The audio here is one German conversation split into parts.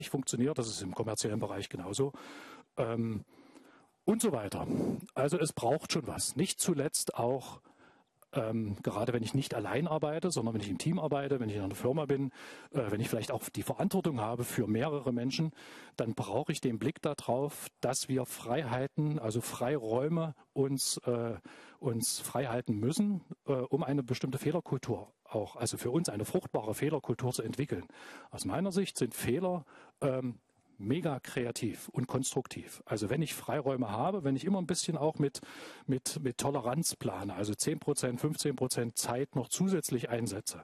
funktioniert. Das ist im kommerziellen Bereich genauso. Und so weiter. Also es braucht schon was. Nicht zuletzt auch, gerade wenn ich nicht allein arbeite, sondern wenn ich im Team arbeite, wenn ich in einer Firma bin, wenn ich vielleicht auch die Verantwortung habe für mehrere Menschen, dann brauche ich den Blick darauf, dass wir Freiheiten, also Freiräume uns frei halten müssen, um eine bestimmte Fehlerkultur auch, also für uns eine fruchtbare Fehlerkultur zu entwickeln. Aus meiner Sicht sind Fehler mega kreativ und konstruktiv. Also wenn ich Freiräume habe, wenn ich immer ein bisschen auch mit Toleranz plane, also 10%, 15% Zeit noch zusätzlich einsetze,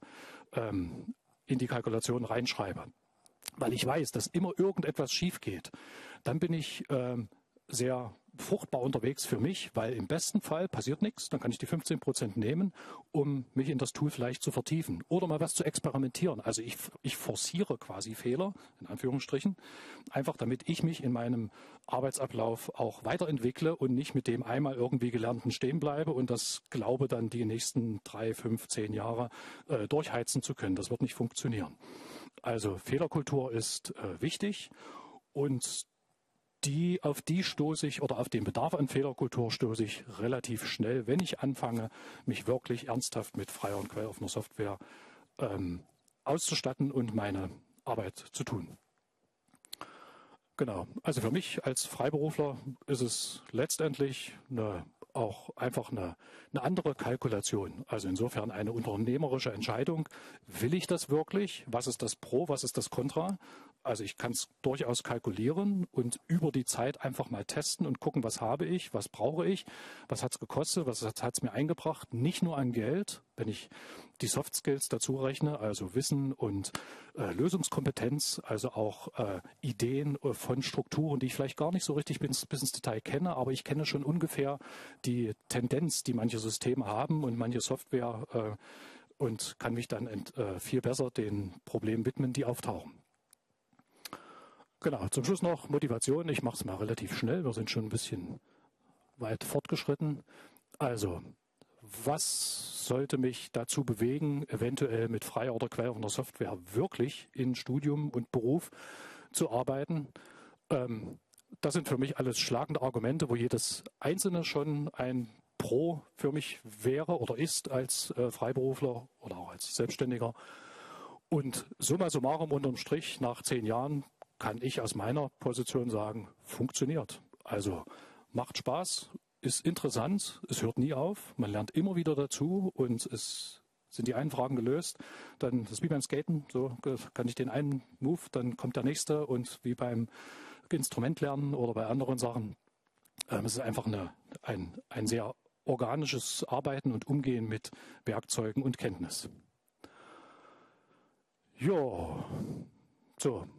in die Kalkulation reinschreibe, weil ich weiß, dass immer irgendetwas schief geht, dann bin ich sehr fruchtbar unterwegs für mich, weil im besten Fall passiert nichts, dann kann ich die 15% nehmen, um mich in das Tool vielleicht zu vertiefen oder mal was zu experimentieren. Also ich forciere quasi Fehler, in Anführungsstrichen, einfach damit ich mich in meinem Arbeitsablauf auch weiterentwickle und nicht mit dem einmal irgendwie Gelernten stehen bleibe und das glaube dann die nächsten 3, 5, 10 Jahre durchheizen zu können. Das wird nicht funktionieren. Also Fehlerkultur ist wichtig und auf die stoße ich oder auf den Bedarf an Fehlerkultur stoße ich relativ schnell, wenn ich anfange, mich wirklich ernsthaft mit freier und quelloffener Software auszustatten und meine Arbeit zu tun. Genau, also für mich als Freiberufler ist es letztendlich auch einfach eine andere Kalkulation. Also insofern eine unternehmerische Entscheidung. Will ich das wirklich? Was ist das Pro, was ist das Contra? Also ich kann es durchaus kalkulieren und über die Zeit einfach mal testen und gucken, was habe ich, was brauche ich, was hat es gekostet, was hat es mir eingebracht. Nicht nur an Geld, wenn ich die Soft Skills dazu rechne, also Wissen und Lösungskompetenz, also auch Ideen von Strukturen, die ich vielleicht gar nicht so richtig bis ins Detail kenne, aber ich kenne schon ungefähr die Tendenz, die manche Systeme haben und manche Software und kann mich dann viel besser den Problemen widmen, die auftauchen. Genau, zum Schluss noch Motivation. Ich mache es mal relativ schnell, wir sind schon ein bisschen weit fortgeschritten. Also, was sollte mich dazu bewegen, eventuell mit freier oder quelloffener Software wirklich in Studium und Beruf zu arbeiten? Das sind für mich alles schlagende Argumente, wo jedes einzelne schon ein Pro für mich wäre oder ist als Freiberufler oder auch als Selbstständiger. Und summa summarum unterm Strich nach 10 Jahren kann ich aus meiner Position sagen, funktioniert. Also macht Spaß, ist interessant, es hört nie auf, man lernt immer wieder dazu und es sind die einen Fragen gelöst, dann das ist wie beim Skaten, so kann ich den einen Move, dann kommt der nächste und wie beim Instrumentlernen oder bei anderen Sachen, es ist einfach ein sehr organisches Arbeiten und Umgehen mit Werkzeugen und Kenntnis. Ja, so.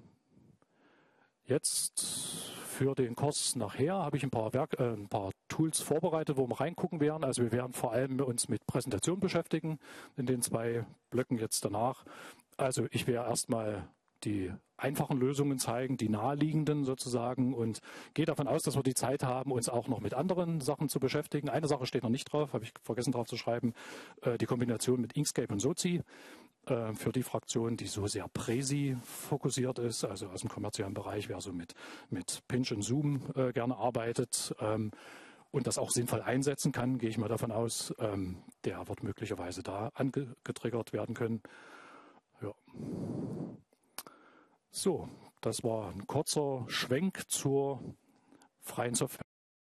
Jetzt für den Kurs nachher habe ich ein paar Tools vorbereitet, wo wir reingucken werden. Also wir werden vor allem uns mit Präsentation beschäftigen in den 2 Blöcken jetzt danach. Also ich werde erstmal die einfachen Lösungen zeigen, die naheliegenden sozusagen und gehe davon aus, dass wir die Zeit haben, uns auch noch mit anderen Sachen zu beschäftigen. Eine Sache steht noch nicht drauf, habe ich vergessen drauf zu schreiben, die Kombination mit Inkscape und Sozi. Für die Fraktion, die so sehr Präsi fokussiert ist, also aus dem kommerziellen Bereich, wer so mit Pinch und Zoom gerne arbeitet und das auch sinnvoll einsetzen kann, gehe ich mal davon aus, der wird möglicherweise da angetriggert werden können. Ja. So, das war ein kurzer Schwenk zur freien Software.